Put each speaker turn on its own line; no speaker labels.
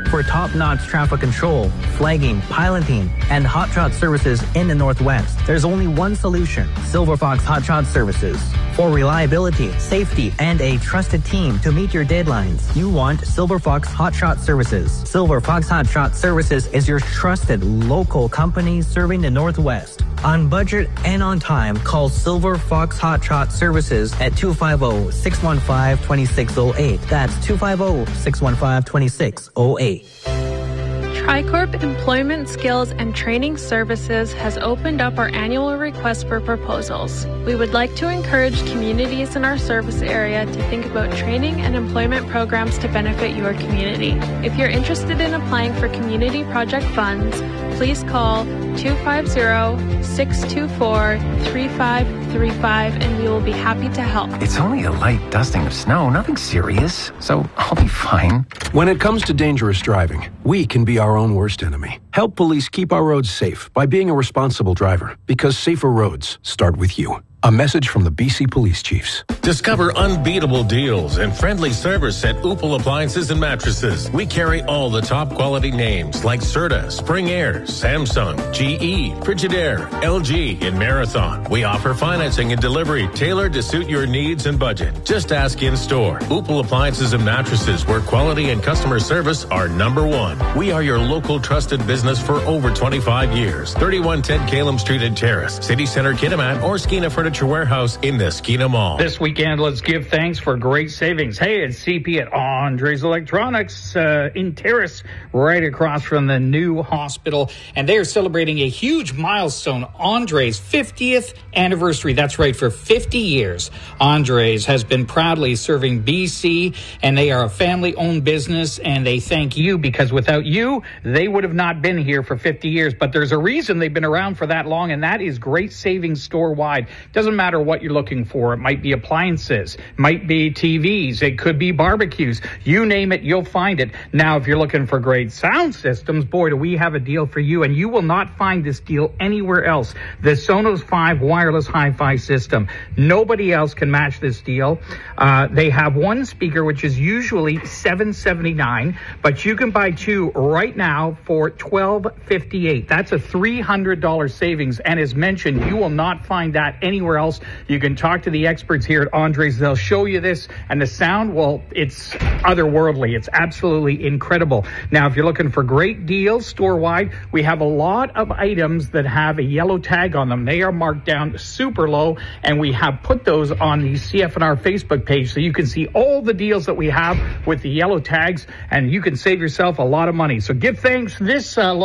for top-notch traffic control, flagging, piloting, and hotshot services in the Northwest. There's only one solution: Silver Fox Hotshot Services. For reliability, safety, and a trusted team to meet your deadlines, you want Silver Fox Hotshot Services. Silver Fox Hotshot Services is your trusted local company serving the Northwest. On budget and on time, call Silver Fox Hotshot Services at 250-615-2608. That's 250-615-2608.
TriCorp Employment Skills and Training Services has opened up our annual request for proposals. We would like to encourage communities in our service area to think about training and employment programs to benefit your community. If you're interested in applying for community project funds, please call 250-624-3535 and we will be happy to help.
It's only a light dusting of snow, nothing serious, so I'll be fine.
When it comes to dangerous driving, we can be our own worst enemy. Help police keep our roads safe by being a responsible driver, because safer roads start with you. A message from the BC Police Chiefs.
Discover unbeatable deals and friendly service at Opal Appliances and Mattresses. We carry all the top quality names like Serta, Spring Air, Samsung, GE, Frigidaire, LG, and Marathon. We offer financing and delivery tailored to suit your needs and budget. Just ask in store. Opal Appliances and Mattresses, where quality and customer service are number one. We are your local trusted business for over 25 years. 3110 Calum Street and Terrace, City Center, Kitimat, or Skeena Furniture Warehouse in the Skeena Mall.
This weekend, let's give thanks for great savings. Hey, it's CP at Andres Electronics in Terrace, right across from the new hospital. And they are celebrating a huge milestone, Andres' 50th anniversary. That's right, for 50 years. Andres has been proudly serving BC, and they are a family-owned business, and they thank you, because without you, they would have not been here for 50 years. But there's a reason they've been around for that long, and that is great savings store-wide. Doesn't matter what you're looking for. It might be appliances, might be TVs, it could be barbecues. You name it, you'll find it. Now, if you're looking for great sound systems, boy, do we have a deal for you, and you will not find this deal anywhere else. The Sonos 5 wireless hi-fi system. Nobody else can match this deal. They have one speaker, which is usually $779, but you can buy two right now for $1,258. That's a $300 savings, and as mentioned, you will not find that anywhere else. You can talk to the experts here at Andres. They'll show you this, and the sound, well, it's otherworldly. It's absolutely incredible. Now, if you're looking for great deals store-wide, we have a lot of items that have a yellow tag on them. They are marked down super low, and we have put those on the CFNR Facebook page so you can see all the deals that we have with the yellow tags, and you can save yourself a lot of money. So give thanks this